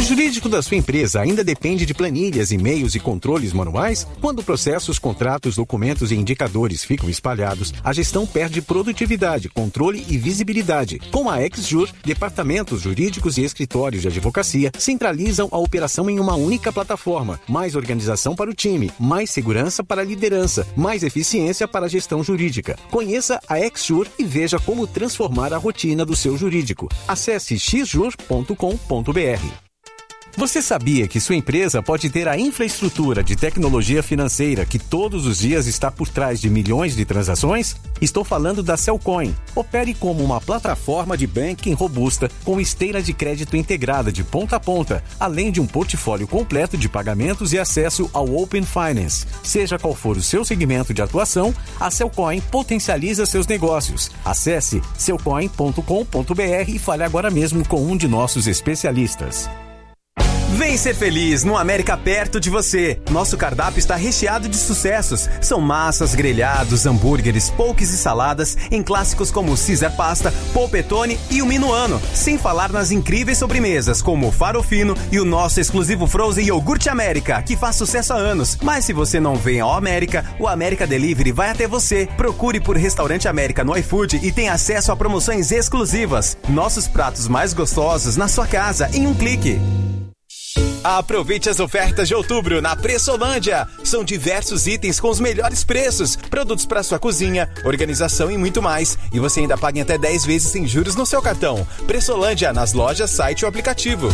jurídico da sua empresa ainda depende de planilhas, e-mails e controles manuais? Quando processos, contratos, documentos e indicadores ficam espalhados, a gestão perde produtividade, controle e visibilidade. Com a XJur, departamentos jurídicos e escritórios de advocacia centralizam a operação em uma única plataforma. Mais organização para o time, mais segurança para a liderança, mais eficiência para a gestão jurídica. Conheça a XJur e veja como transformar a rotina do seu jurídico. Acesse xjur.com.br. Você sabia que sua empresa pode ter a infraestrutura de tecnologia financeira que todos os dias está por trás de milhões de transações? Estou falando da Cellcoin. Opere como uma plataforma de banking robusta com esteira de crédito integrada de ponta a ponta, além de um portfólio completo de pagamentos e acesso ao Open Finance. Seja qual for o seu segmento de atuação, a Cellcoin potencializa seus negócios. Acesse cellcoin.com.br e fale agora mesmo com um de nossos especialistas. Vem ser feliz no América perto de você. Nosso cardápio está recheado de sucessos. São massas, grelhados, hambúrgueres, pokés e saladas em clássicos como Caesar Pasta, Polpettone e o Minuano. Sem falar nas incríveis sobremesas como o Farofino e o nosso exclusivo Frozen Iogurte América, que faz sucesso há anos. Mas se você não vem ao América, o América Delivery vai até você. Procure por Restaurante América no iFood e tem acesso a promoções exclusivas. Nossos pratos mais gostosos na sua casa em um clique. Aproveite as ofertas de outubro na Pressolândia. São diversos itens com os melhores preços, produtos para sua cozinha, organização e muito mais. E você ainda paga em até 10 vezes sem juros no seu cartão. Pressolândia, nas lojas, site ou aplicativo.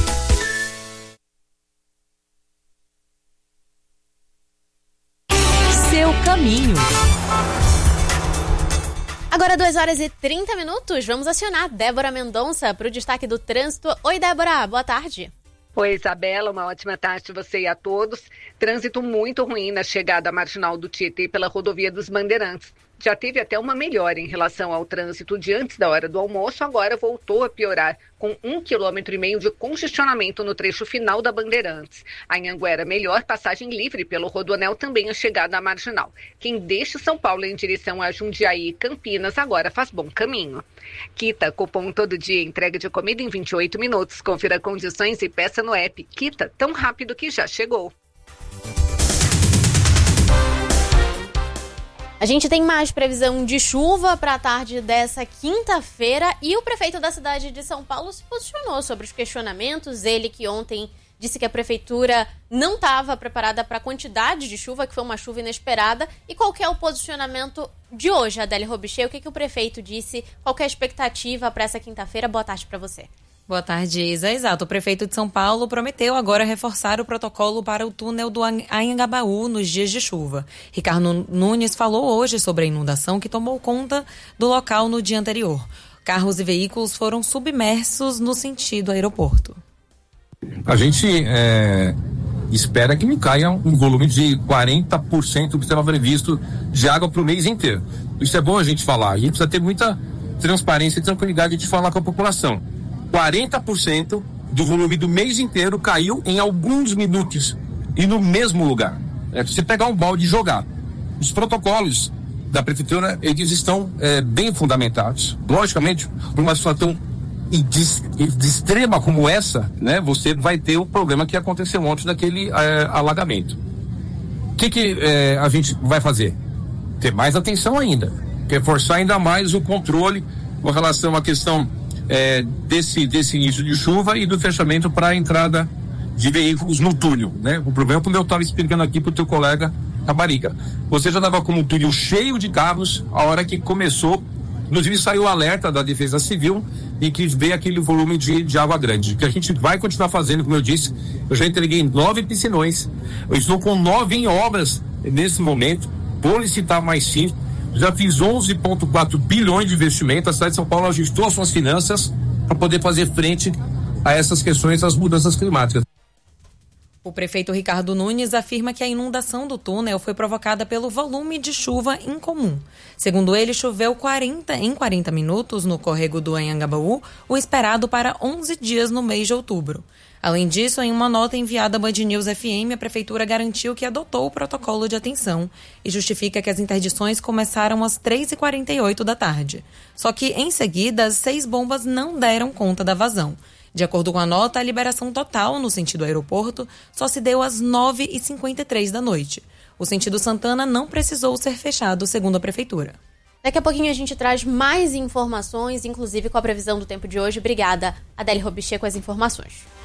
Seu caminho. Agora 2h30, vamos acionar Débora Mendonça para o destaque do trânsito. Oi, Débora, boa tarde. Oi, Isabela, uma ótima tarde a você e a todos. Trânsito muito ruim na chegada à Marginal do Tietê pela rodovia dos Bandeirantes. Já teve até uma melhora em relação ao trânsito de antes da hora do almoço, agora voltou a piorar, com 1,5 km de congestionamento no trecho final da Bandeirantes. A Anhanguera melhor, passagem livre pelo Rodoanel, também a chegada à Marginal. Quem deixa São Paulo em direção a Jundiaí e Campinas agora faz bom caminho. Quita, cupom todo dia, entrega de comida em 28 minutos. Confira condições e peça no app. Quita, tão rápido que já chegou. A gente tem mais previsão de chuva para a tarde dessa quinta-feira e o prefeito da cidade de São Paulo se posicionou sobre os questionamentos. Ele que ontem disse que a prefeitura não estava preparada para a quantidade de chuva, que foi uma chuva inesperada. E qual que é o posicionamento de hoje, Adélia Robichê? O que o prefeito disse? Qual que é a expectativa para essa quinta-feira? Boa tarde para você. Boa tarde, Isa. Exato. O prefeito de São Paulo prometeu agora reforçar o protocolo para o túnel do Anhangabaú nos dias de chuva. Ricardo Nunes falou hoje sobre a inundação que tomou conta do local no dia anterior. Carros e veículos foram submersos no sentido aeroporto. A gente espera que não caia um volume de 40% do que estava previsto de água para o mês inteiro. Isso é bom a gente falar. A gente precisa ter muita transparência e tranquilidade de falar com a população. 40% do volume do mês inteiro caiu em alguns minutos e no mesmo lugar. É você pegar um balde e jogar. Os protocolos da prefeitura, eles estão bem fundamentados. Logicamente, por uma situação de extrema como essa, né, você vai ter o problema que aconteceu ontem daquele alagamento. O que a gente vai fazer? Ter mais atenção ainda, reforçar ainda mais o controle com relação à questão desse início de chuva e do fechamento para a entrada de veículos no túnel, né? O problema, como eu estava explicando aqui para o teu colega Caparica, você já estava com um túnel cheio de carros a hora que começou, inclusive saiu o alerta da Defesa Civil e que veio aquele volume de água grande, que a gente vai continuar fazendo, como eu disse. Eu já entreguei 9 piscinões, eu estou com 9 em obras nesse momento, vou licitar mais 5. Já fiz 11,4 bilhões de investimento. A cidade de São Paulo ajustou as suas finanças para poder fazer frente a essas questões, às mudanças climáticas. O prefeito Ricardo Nunes afirma que a inundação do túnel foi provocada pelo volume de chuva incomum. Segundo ele, choveu 40 minutos no córrego do Anhangabaú, o esperado para 11 dias no mês de outubro. Além disso, em uma nota enviada à Band News FM, a prefeitura garantiu que adotou o protocolo de atenção e justifica que as interdições começaram às 3h48 da tarde. Só que, em seguida, as 6 bombas não deram conta da vazão. De acordo com a nota, a liberação total no sentido aeroporto só se deu às 9h53 da noite. O sentido Santana não precisou ser fechado, segundo a prefeitura. Daqui a pouquinho a gente traz mais informações, inclusive com a previsão do tempo de hoje. Obrigada, Adélia Robichê, com as informações.